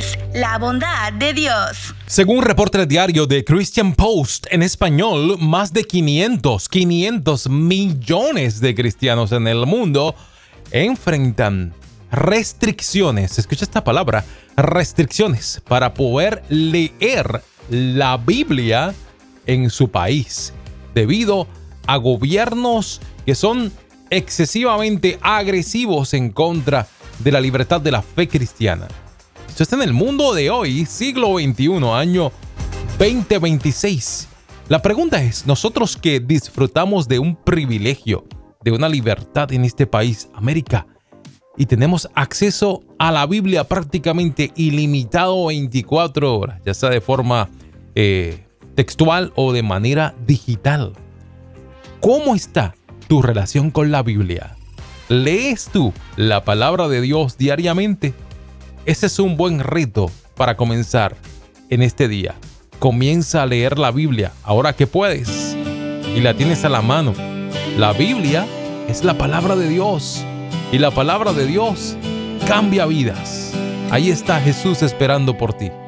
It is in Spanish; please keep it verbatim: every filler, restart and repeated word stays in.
es la bondad de Dios. Según un reporte diario de Christian Post en español, más de quinientos, quinientos millones de cristianos en el mundo enfrentan restricciones, escucha esta palabra, restricciones para poder leer la Biblia en su país, debido a gobiernos que son excesivamente agresivos en contra de la libertad de la fe cristiana. Esto está en el mundo de hoy, siglo veintiuno, año veinte veintiséis. La pregunta es, nosotros que disfrutamos de un privilegio, de una libertad en este país, América, y tenemos acceso a la Biblia prácticamente ilimitado veinticuatro horas, ya sea de forma eh, textual o de manera digital. ¿Cómo está tu relación con la Biblia? ¿Lees tú la palabra de Dios diariamente? Ese es un buen reto para comenzar en este día. Comienza a leer la Biblia ahora que puedes y la tienes a la mano. La Biblia es la palabra de Dios y la palabra de Dios cambia vidas. Ahí está Jesús esperando por ti.